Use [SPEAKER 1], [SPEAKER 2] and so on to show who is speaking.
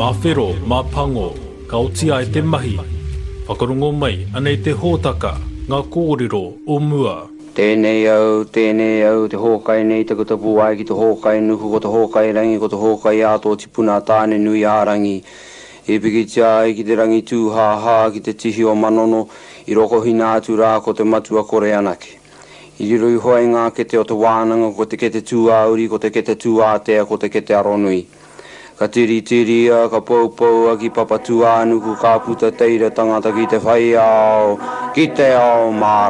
[SPEAKER 1] mawhero, mapango, ka otia e te mahi, whakarongo mai anei te hōtaka, ngā kōrero o mua.
[SPEAKER 2] Tēnei au, te hōkai nei te kuta puai ki te hōkai nuku, ko te hōkai rangi, ko te hōkai ato tipuna tāne nui ārangi. E piki tia ai ki te rangi tūhāhā, ki te tihi o manono, i roko hina atu rā ko te matua kore anake. I riro i hoai ngā kete o te wānanga, ko te kete tū auri, ko te kete tū ātea, ko te kete aronui. Ka tiri ia, ka pou ki papatu ānuku, ka puta teira tangata ki te whai ao, ki te ao mā.